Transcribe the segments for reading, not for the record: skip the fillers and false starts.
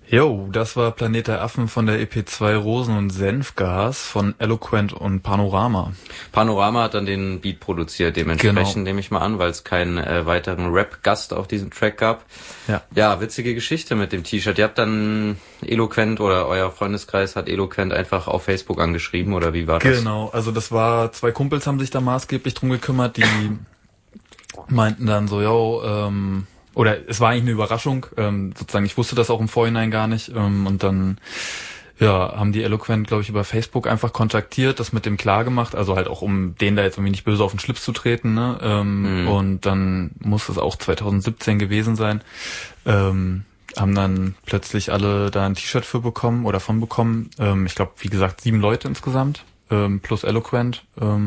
Jo, das war Planet der Affen von der EP2 Rosen und Senfgas von Eloquent und Panorama. Panorama hat dann den Beat produziert, dementsprechend nehme ich mal an, weil es keinen weiteren Rap-Gast auf diesem Track gab. Ja, witzige Geschichte mit dem T-Shirt. Ihr habt dann Eloquent oder euer Freundeskreis hat Eloquent einfach auf Facebook angeschrieben oder wie war das? Genau, also das war, 2 Kumpels haben sich da maßgeblich drum gekümmert, die meinten dann so, oder es war eigentlich eine Überraschung, sozusagen, ich wusste das auch im Vorhinein gar nicht, und dann, haben die Eloquent, glaube ich, über Facebook einfach kontaktiert, das mit dem klar gemacht, also halt auch, um denen da jetzt irgendwie nicht böse auf den Schlips zu treten, ne, und dann muss es auch 2017 gewesen sein, haben dann plötzlich alle da ein T-Shirt für bekommen, oder von bekommen, ich glaube, wie gesagt, 7 Leute insgesamt, plus Eloquent,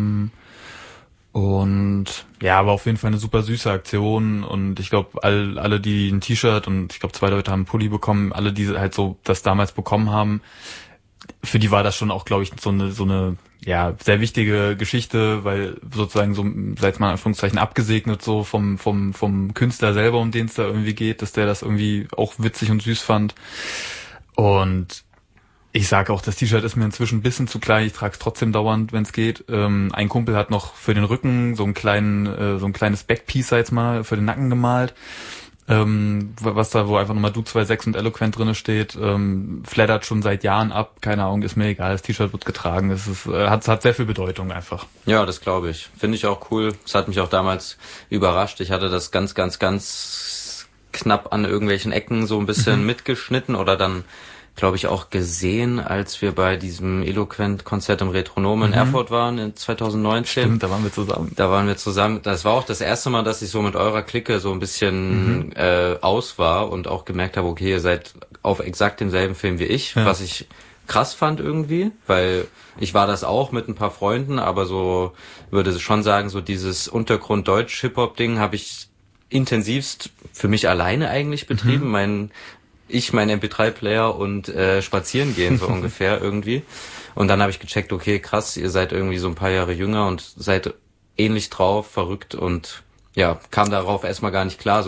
und ja, war auf jeden Fall eine super süße Aktion und ich glaube, alle, die ein T-Shirt und ich glaube 2 Leute haben einen Pulli bekommen, alle, die halt so das damals bekommen haben, für die war das schon auch, glaube ich, so eine sehr wichtige Geschichte, weil sozusagen so, seit mal in Anführungszeichen abgesegnet so vom Künstler selber, um den es da irgendwie geht, dass der das irgendwie auch witzig und süß fand. Und ich sage auch, das T-Shirt ist mir inzwischen ein bisschen zu klein, ich trage es trotzdem dauernd, wenn es geht. Ein Kumpel hat noch für den Rücken so ein kleines Backpiece jetzt mal für den Nacken gemalt, was da, wo einfach nochmal Du 26 und Eloquent drinne steht, flattert schon seit Jahren ab, keine Ahnung, ist mir egal, das T-Shirt wird getragen, es ist, hat sehr viel Bedeutung einfach. Ja, das glaube ich. Finde ich auch cool. Es hat mich auch damals überrascht. Ich hatte das ganz, ganz, ganz knapp an irgendwelchen Ecken so ein bisschen mitgeschnitten oder dann glaube ich, auch gesehen, als wir bei diesem Eloquent-Konzert im Retronom in Erfurt waren in 2019. Stimmt, da waren wir zusammen. Das war auch das erste Mal, dass ich so mit eurer Clique so ein bisschen aus war und auch gemerkt habe, okay, ihr seid auf exakt demselben Film wie ich, was ich krass fand irgendwie, weil ich war das auch mit ein paar Freunden, aber so würde schon sagen, so dieses Untergrund-Deutsch-Hip-Hop-Ding habe ich intensivst für mich alleine eigentlich betrieben. Mein MP3-Player und spazieren gehen so ungefähr irgendwie. Und dann habe ich gecheckt, okay, krass, ihr seid irgendwie so ein paar Jahre jünger und seid ähnlich drauf, verrückt und ja, kam darauf erstmal gar nicht klar,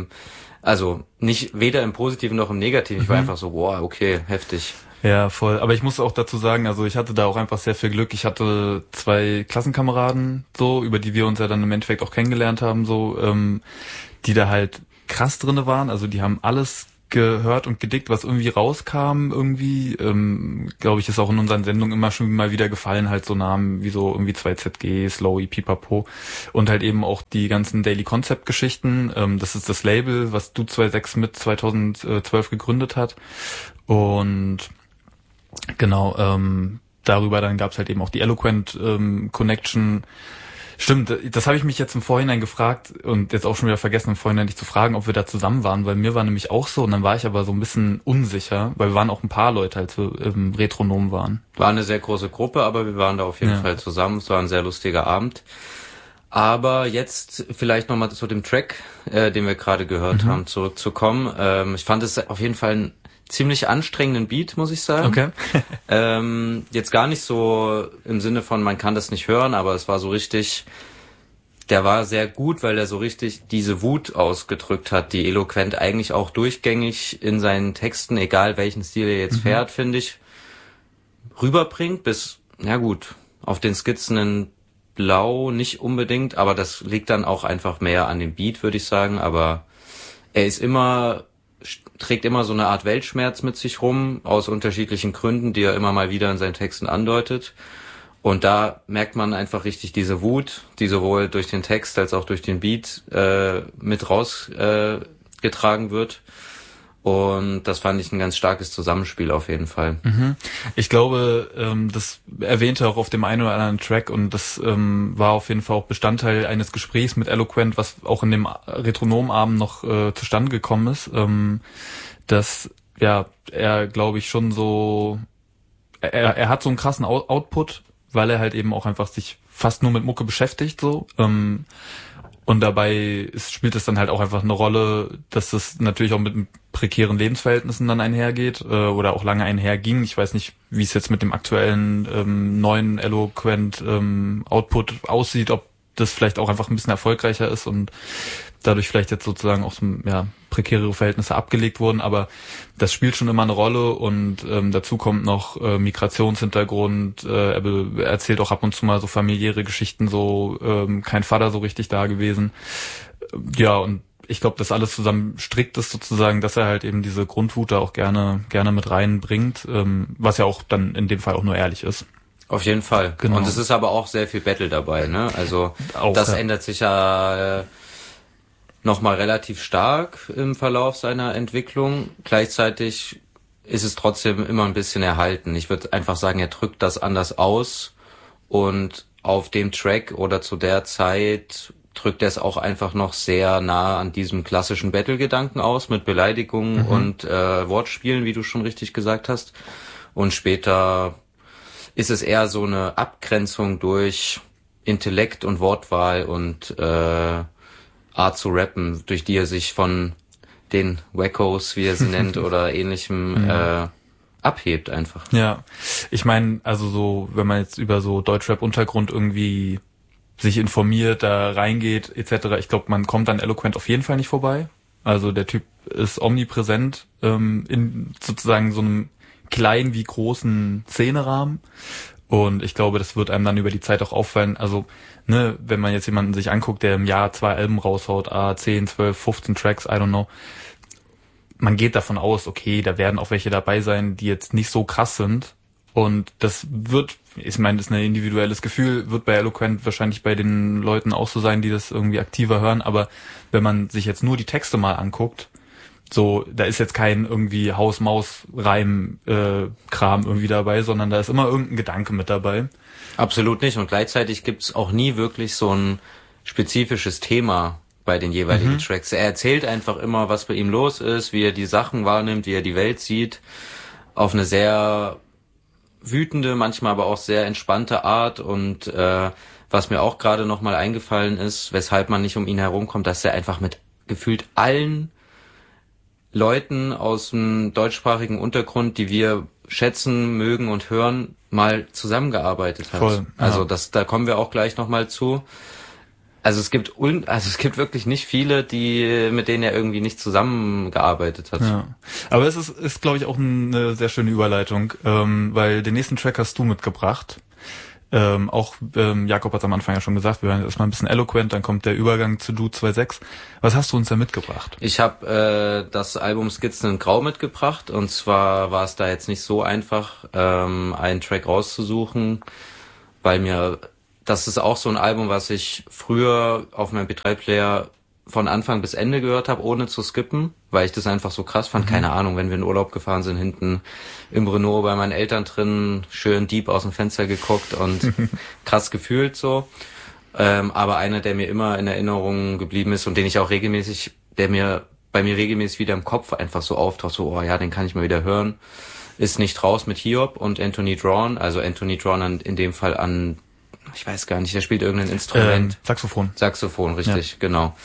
weder im Positiven noch im Negativen. Ich war einfach so, wow, okay, heftig. Ja, voll. Aber ich muss auch dazu sagen, also ich hatte da auch einfach sehr viel Glück. Ich hatte 2 Klassenkameraden, so, über die wir uns ja dann im Endeffekt auch kennengelernt haben, so, die da halt krass drinne waren. Also die haben alles gehört und gedickt, was irgendwie rauskam, irgendwie, glaube ich, ist auch in unseren Sendungen immer schon mal wieder gefallen, halt so Namen wie so irgendwie 2ZG, Slowy, Pipapo und halt eben auch die ganzen Daily Concept Geschichten, das ist das Label, was Du 26 mit 2012 gegründet hat und genau, darüber dann gab's halt eben auch die Eloquent Connection. Stimmt, das habe ich mich jetzt im Vorhinein gefragt und jetzt auch schon wieder vergessen, im Vorhinein dich zu fragen, ob wir da zusammen waren, weil mir war nämlich auch so und dann war ich aber so ein bisschen unsicher, weil wir waren auch ein paar Leute, als wir im Retronom waren. War eine sehr große Gruppe, aber wir waren da auf jeden Fall zusammen. Es war ein sehr lustiger Abend. Aber jetzt vielleicht nochmal zu dem Track, den wir gerade gehört haben, zurückzukommen. Ich fand es auf jeden Fall ein ziemlich anstrengenden Beat, muss ich sagen. Okay. Jetzt gar nicht so im Sinne von, man kann das nicht hören, aber es war so richtig, der war sehr gut, weil er so richtig diese Wut ausgedrückt hat, die Eloquent eigentlich auch durchgängig in seinen Texten, egal welchen Stil er jetzt fährt, finde ich, rüberbringt bis, ja gut, auf den Skizzen in Blau nicht unbedingt, aber das liegt dann auch einfach mehr an dem Beat, würde ich sagen, aber er ist trägt immer so eine Art Weltschmerz mit sich rum, aus unterschiedlichen Gründen, die er immer mal wieder in seinen Texten andeutet. Und da merkt man einfach richtig diese Wut, die sowohl durch den Text als auch durch den Beat mit rausgetragen wird. Und das fand ich ein ganz starkes Zusammenspiel auf jeden Fall. Ich glaube, das erwähnte auch auf dem einen oder anderen Track und das war auf jeden Fall auch Bestandteil eines Gesprächs mit Eloquent, was auch in dem Retronomabend noch zustande gekommen ist, dass er glaube ich schon so, er hat so einen krassen Output, weil er halt eben auch einfach sich fast nur mit Mucke beschäftigt, so. Und dabei spielt es dann halt auch einfach eine Rolle, dass es natürlich auch mit prekären Lebensverhältnissen dann einhergeht oder auch lange einherging. Ich weiß nicht, wie es jetzt mit dem aktuellen neuen Eloquent Output aussieht, ob das vielleicht auch einfach ein bisschen erfolgreicher ist und dadurch vielleicht jetzt sozusagen auch so, ja, prekärere Verhältnisse abgelegt wurden, aber das spielt schon immer eine Rolle und dazu kommt noch Migrationshintergrund, er erzählt auch ab und zu mal so familiäre Geschichten, so kein Vater so richtig da gewesen. Ja, und ich glaube, das alles zusammen strickt es sozusagen, dass er halt eben diese Grundwut da auch gerne mit reinbringt, was ja auch dann in dem Fall auch nur ehrlich ist. Auf jeden Fall. Genau. Und es ist aber auch sehr viel Battle dabei, ne? Also auch, das ändert sich ja nochmal relativ stark im Verlauf seiner Entwicklung. Gleichzeitig ist es trotzdem immer ein bisschen erhalten. Ich würde einfach sagen, er drückt das anders aus und auf dem Track oder zu der Zeit drückt er es auch einfach noch sehr nah an diesem klassischen Battle-Gedanken aus mit Beleidigungen und Wortspielen, wie du schon richtig gesagt hast. Und später ist es eher so eine Abgrenzung durch Intellekt und Wortwahl und Art zu rappen, durch die er sich von den Wackos, wie er sie nennt, oder ähnlichem abhebt einfach. Ja, ich meine, also so, wenn man jetzt über so Deutschrap-Untergrund irgendwie sich informiert, da reingeht etc., ich glaube, man kommt an Eloquent auf jeden Fall nicht vorbei. Also der Typ ist omnipräsent in sozusagen so einem kleinen wie großen Szenerahmen. Und ich glaube, das wird einem dann über die Zeit auch auffallen. Also, ne, wenn man jetzt jemanden sich anguckt, der im Jahr 2 Alben raushaut, 10, 12, 15 Tracks, I don't know. Man geht davon aus, okay, da werden auch welche dabei sein, die jetzt nicht so krass sind. Und das wird, ich meine, das ist ein individuelles Gefühl, wird bei Eloquent wahrscheinlich bei den Leuten auch so sein, die das irgendwie aktiver hören. Aber wenn man sich jetzt nur die Texte mal anguckt, so, da ist jetzt kein irgendwie Haus-Maus-Reim-Kram irgendwie dabei, sondern da ist immer irgendein Gedanke mit dabei. Absolut nicht. Und gleichzeitig gibt's auch nie wirklich so ein spezifisches Thema bei den jeweiligen Tracks. Er erzählt einfach immer, was bei ihm los ist, wie er die Sachen wahrnimmt, wie er die Welt sieht, auf eine sehr wütende, manchmal aber auch sehr entspannte Art. Und was mir auch gerade nochmal eingefallen ist, weshalb man nicht um ihn herumkommt, dass er einfach mit gefühlt allen Leuten aus dem deutschsprachigen Untergrund, die wir schätzen, mögen und hören, mal zusammengearbeitet hat. Voll, ja. Also da kommen wir auch gleich nochmal zu. Also es gibt wirklich nicht viele, mit denen er irgendwie nicht zusammengearbeitet hat. Ja. Aber es ist glaube ich auch eine sehr schöne Überleitung, weil den nächsten Track hast du mitgebracht. Jakob hat es am Anfang ja schon gesagt, wir hören erstmal ein bisschen Eloquent, dann kommt der Übergang zu Du 2.6. Was hast du uns da mitgebracht? Ich habe das Album Skizzen in Grau mitgebracht, und zwar war es da jetzt nicht so einfach, einen Track rauszusuchen, weil das ist auch so ein Album, was ich früher auf meinem MP3-Player von Anfang bis Ende gehört habe, ohne zu skippen, weil ich das einfach so krass fand. Keine Ahnung, wenn wir in Urlaub gefahren sind, hinten im Renault bei meinen Eltern drin, schön deep aus dem Fenster geguckt und krass gefühlt so. Aber einer, der mir immer in Erinnerung geblieben ist und den ich auch bei mir regelmäßig wieder im Kopf einfach so auftaucht, so, oh ja, den kann ich mal wieder hören, ist Nicht raus mit Hiob und Anthony Drawn. Also Anthony Drawn in dem Fall an, ich weiß gar nicht, der spielt irgendein Instrument. Saxophon, richtig, ja. Genau.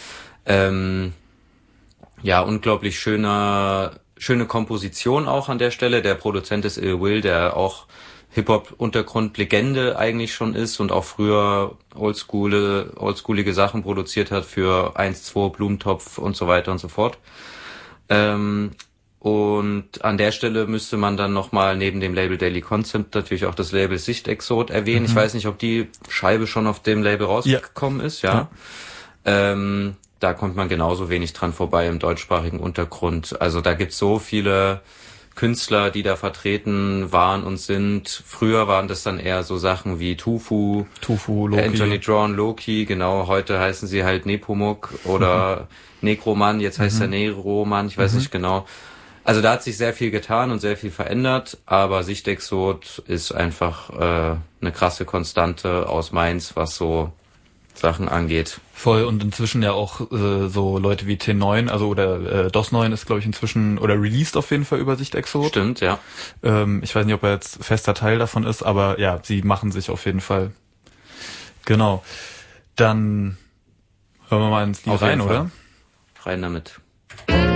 Ja, unglaublich schöne Komposition auch an der Stelle. Der Produzent ist Ill Will, der auch Hip-Hop-Untergrund-Legende eigentlich schon ist und auch früher oldschoolige Sachen produziert hat für 1-2, Blumentopf und so weiter und so fort. Und an der Stelle müsste man dann nochmal neben dem Label Daily Concept natürlich auch das Label Sichtexot erwähnen. Ich weiß nicht, ob die Scheibe schon auf dem Label rausgekommen ist, ja. Da kommt man genauso wenig dran vorbei im deutschsprachigen Untergrund. Also da gibt's so viele Künstler, die da vertreten waren und sind. Früher waren das dann eher so Sachen wie Tufu, Loki. Anthony Drawn, Loki, genau. Heute heißen sie halt Nepomuk oder Necroman, jetzt heißt er Neroman, ich weiß nicht genau. Also da hat sich sehr viel getan und sehr viel verändert, aber Sichtexot ist einfach eine krasse Konstante aus Mainz, was so Sachen angeht. Voll, und inzwischen ja auch so Leute wie T9, also oder DOS 9 ist glaube ich inzwischen oder released auf jeden Fall über Sichtexot. Stimmt, ja. Ich weiß nicht, ob er jetzt fester Teil davon ist, aber ja, sie machen sich auf jeden Fall. Genau. Dann hören wir mal ins Lied rein, oder? Rein damit.